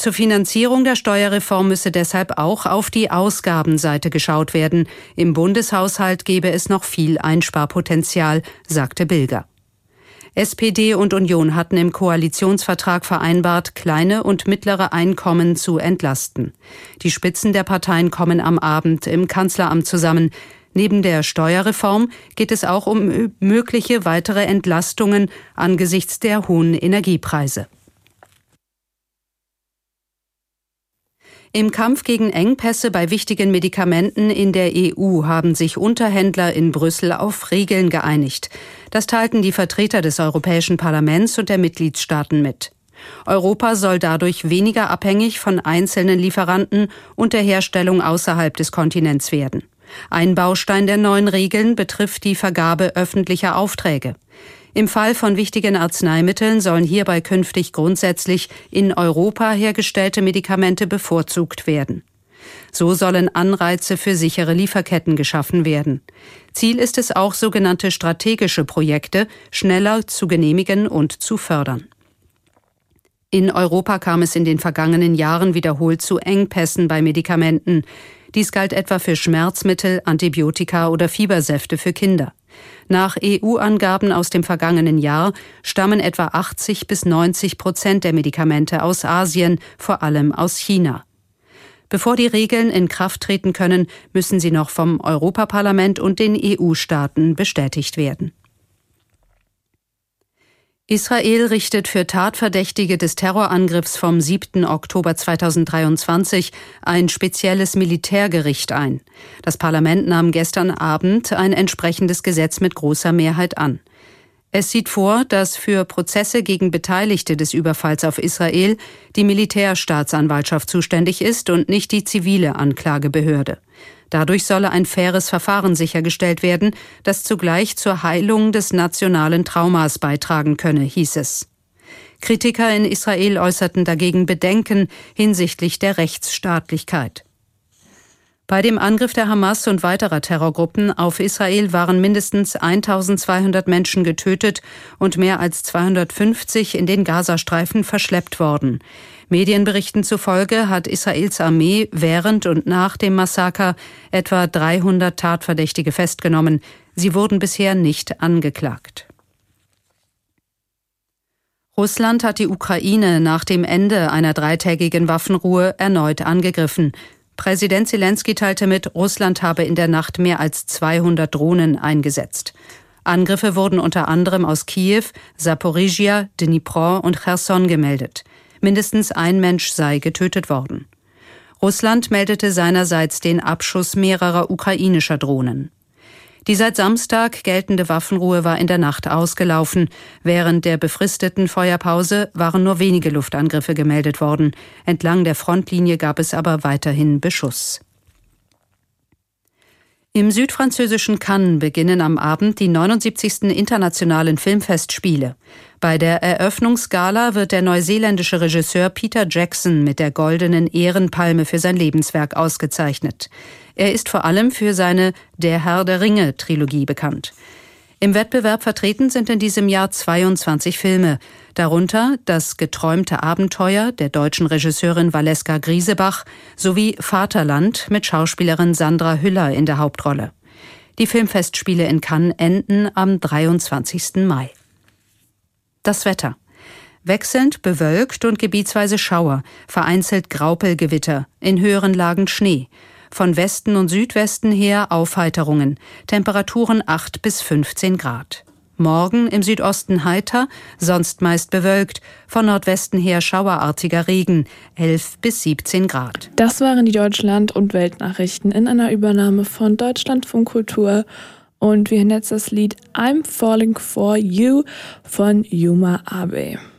Zur Finanzierung der Steuerreform müsse deshalb auch auf die Ausgabenseite geschaut werden. Im Bundeshaushalt gebe es noch viel Einsparpotenzial, sagte Bilger. SPD und Union hatten im Koalitionsvertrag vereinbart, kleine und mittlere Einkommen zu entlasten. Die Spitzen der Parteien kommen am Abend im Kanzleramt zusammen. Neben der Steuerreform geht es auch um mögliche weitere Entlastungen angesichts der hohen Energiepreise. Im Kampf gegen Engpässe bei wichtigen Medikamenten in der EU haben sich Unterhändler in Brüssel auf Regeln geeinigt. Das teilten die Vertreter des Europäischen Parlaments und der Mitgliedstaaten mit. Europa soll dadurch weniger abhängig von einzelnen Lieferanten und der Herstellung außerhalb des Kontinents werden. Ein Baustein der neuen Regeln betrifft die Vergabe öffentlicher Aufträge. Im Fall von wichtigen Arzneimitteln sollen hierbei künftig grundsätzlich in Europa hergestellte Medikamente bevorzugt werden. So sollen Anreize für sichere Lieferketten geschaffen werden. Ziel ist es auch, sogenannte strategische Projekte schneller zu genehmigen und zu fördern. In Europa kam es in den vergangenen Jahren wiederholt zu Engpässen bei Medikamenten. Dies galt etwa für Schmerzmittel, Antibiotika oder Fiebersäfte für Kinder. Nach EU-Angaben aus dem vergangenen Jahr stammen etwa 80-90% der Medikamente aus Asien, vor allem aus China. Bevor die Regeln in Kraft treten können, müssen sie noch vom Europaparlament und den EU-Staaten bestätigt werden. Israel richtet für Tatverdächtige des Terrorangriffs vom 7. Oktober 2023 ein spezielles Militärgericht ein. Das Parlament nahm gestern Abend ein entsprechendes Gesetz mit großer Mehrheit an. Es sieht vor, dass für Prozesse gegen Beteiligte des Überfalls auf Israel die Militärstaatsanwaltschaft zuständig ist und nicht die zivile Anklagebehörde. Dadurch solle ein faires Verfahren sichergestellt werden, das zugleich zur Heilung des nationalen Traumas beitragen könne, hieß es. Kritiker in Israel äußerten dagegen Bedenken hinsichtlich der Rechtsstaatlichkeit. Bei dem Angriff der Hamas und weiterer Terrorgruppen auf Israel waren mindestens 1200 Menschen getötet und mehr als 250 in den Gazastreifen verschleppt worden. Medienberichten zufolge hat Israels Armee während und nach dem Massaker etwa 300 Tatverdächtige festgenommen. Sie wurden bisher nicht angeklagt. Russland hat die Ukraine nach dem Ende einer 3-tägigen Waffenruhe erneut angegriffen. Präsident Selenskyj teilte mit, Russland habe in der Nacht mehr als 200 Drohnen eingesetzt. Angriffe wurden unter anderem aus Kiew, Saporizhia, Dnipro und Cherson gemeldet. Mindestens ein Mensch sei getötet worden. Russland meldete seinerseits den Abschuss mehrerer ukrainischer Drohnen. Die seit Samstag geltende Waffenruhe war in der Nacht ausgelaufen. Während der befristeten Feuerpause waren nur wenige Luftangriffe gemeldet worden. Entlang der Frontlinie gab es aber weiterhin Beschuss. Im südfranzösischen Cannes beginnen am Abend die 79. Internationalen Filmfestspiele. Bei der Eröffnungsgala wird der neuseeländische Regisseur Peter Jackson mit der Goldenen Ehrenpalme für sein Lebenswerk ausgezeichnet. Er ist vor allem für seine Der Herr der Ringe-Trilogie bekannt. Im Wettbewerb vertreten sind in diesem Jahr 22 Filme, darunter Das geträumte Abenteuer der deutschen Regisseurin Valeska Griesebach sowie Vaterland mit Schauspielerin Sandra Hüller in der Hauptrolle. Die Filmfestspiele in Cannes enden am 23. Mai. Das Wetter. Wechselnd bewölkt und gebietsweise Schauer, vereinzelt Graupelgewitter, in höheren Lagen Schnee. Von Westen und Südwesten her Aufheiterungen, Temperaturen 8 bis 15 Grad. Morgen im Südosten heiter, sonst meist bewölkt, von Nordwesten her schauerartiger Regen, 11 bis 17 Grad. Das waren die Deutschland- und Weltnachrichten in einer Übernahme von Deutschlandfunk Kultur. Und wir hören jetzt das Lied I'm Falling For You von Yuma Abe.